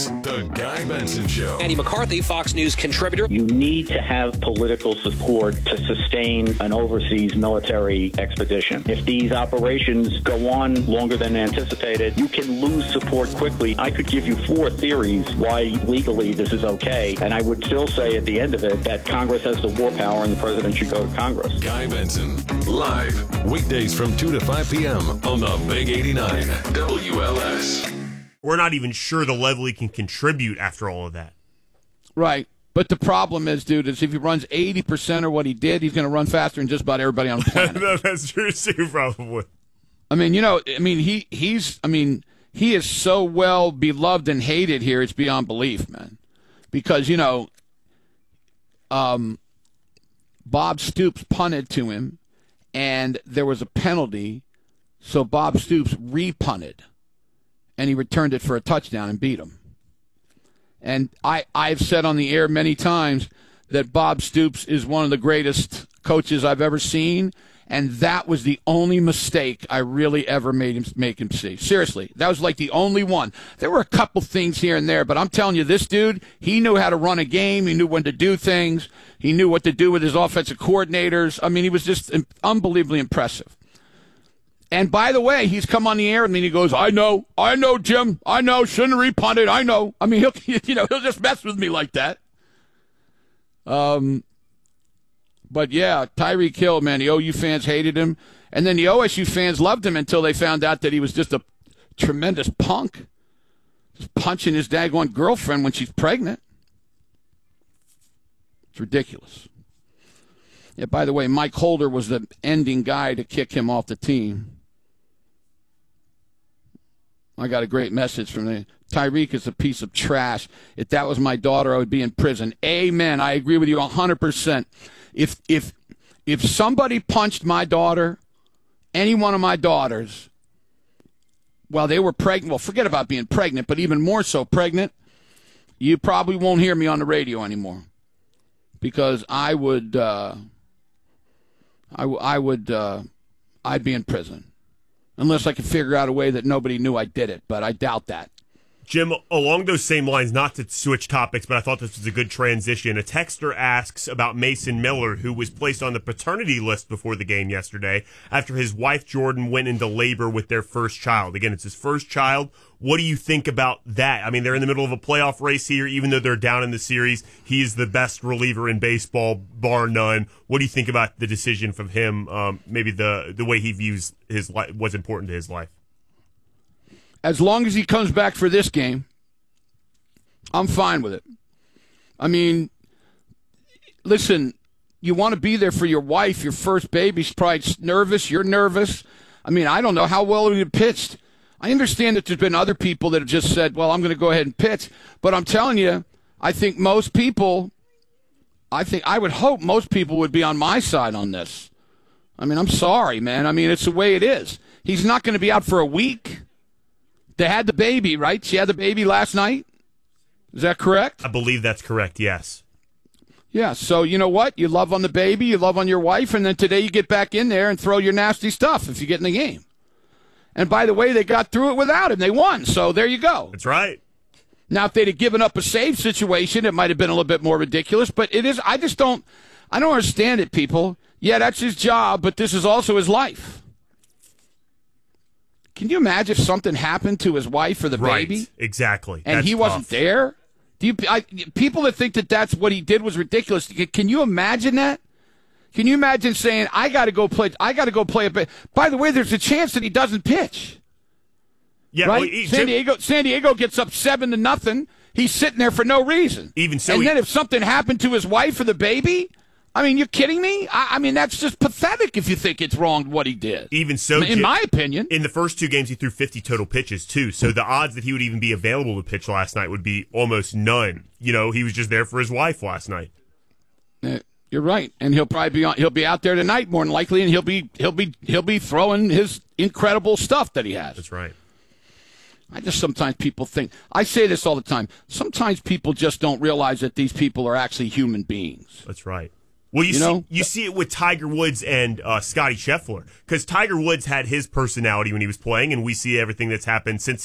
The Guy Benson Show. Andy McCarthy, Fox News contributor. You need to have political support to sustain an overseas military expedition. If these operations go on longer than anticipated, you can lose support quickly. I could give you 4 theories why legally this is okay, and I would still say at the end of it that Congress has the war power and the president should go to Congress. Guy Benson, live, weekdays from 2 to 5 p.m. on the Big 89 WLS. We're not even sure the level he can contribute after all of that. Right. But the problem is, dude, is if he runs 80% of what he did, he's going to run faster than just about everybody on the planet. No, that's true, too, probably. I mean, he is so well beloved and hated here, it's beyond belief, man. Because, Bob Stoops punted to him, and there was a penalty, so Bob Stoops re-punted. And he returned it for a touchdown and beat him. And I've said on the air many times that Bob Stoops is one of the greatest coaches I've ever seen, and that was the only mistake I really ever make him see. Seriously, that was like the only one. There were a couple things here and there, but I'm telling you, this dude, he knew how to run a game. He knew when to do things. He knew what to do with his offensive coordinators. I mean, he was just unbelievably impressive. And by the way, he's come on the air and then he goes, I know, Jim, I know, shouldn't have repunted, I know. I mean, he'll just mess with me like that. But yeah, Tyreek Hill, man, the OU fans hated him. And then the OSU fans loved him until they found out that he was just a tremendous punk. Just punching his daggone girlfriend when she's pregnant. It's ridiculous. Yeah, by the way, Mike Holder was the ending guy to kick him off the team. I got a great message from the Tyreek is a piece of trash. If that was my daughter, I would be in prison. Amen. I agree with you 100%. If somebody punched my daughter, any one of my daughters, while they were pregnant, well, forget about being pregnant, but even more so pregnant, you probably won't hear me on the radio anymore, because I'd be in prison. Unless I could figure out a way that nobody knew I did it, but I doubt that. Jim, along those same lines, not to switch topics, but I thought this was a good transition. A texter asks about Mason Miller, who was placed on the paternity list before the game yesterday after his wife, Jordan, went into labor with their first child. Again, it's his first child. What do you think about that? I mean, they're in the middle of a playoff race here. Even though they're down in the series, he is the best reliever in baseball, bar none. What do you think about the decision from him, maybe the way he views his life, what's important to his life? As long as he comes back for this game, I'm fine with it. I mean, listen, you want to be there for your wife, your first baby. She's probably nervous. You're nervous. I mean, I don't know how well he pitched. I understand that there's been other people that have just said, well, I'm going to go ahead and pitch. But I'm telling you, I think I would hope most people would be on my side on this. I mean, I'm sorry, man. I mean, it's the way it is. He's not going to be out for a week. They had the baby, right? She had the baby last night. Is that correct? I believe that's correct, yes. Yeah, so you know what? You love on the baby, you love on your wife, and then today you get back in there and throw your nasty stuff if you get in the game. And by the way, they got through it without him. They won, so there you go. That's right. Now, if they'd have given up a save situation, it might have been a little bit more ridiculous, but it is. I don't understand it, people. Yeah, that's his job, but this is also his life. Can you imagine if something happened to his wife or the baby? Right, exactly. And he wasn't there? People that think that that's what he did was ridiculous. Can you imagine that? Can you imagine saying, I got to go play a bit? By the way, there's a chance that he doesn't pitch. Yeah, right? Well, San Diego gets up 7-0. He's sitting there for no reason. Even so, and then if something happened to his wife or the baby, I mean, you're kidding me? I mean, that's just pathetic if you think it's wrong what he did. Even so, in my opinion. In the first 2 games, he threw 50 total pitches, too. So the odds that he would even be available to pitch last night would be almost none. You know, he was just there for his wife last night. You're right, and he'll probably he'll be out there tonight more than likely, and he'll be throwing his incredible stuff that he has. That's right. Sometimes people think, I say this all the time, sometimes people just don't realize that these people are actually human beings. That's right. Well, you see it with Tiger Woods and Scottie Scheffler, because Tiger Woods had his personality when he was playing, and we see everything that's happened since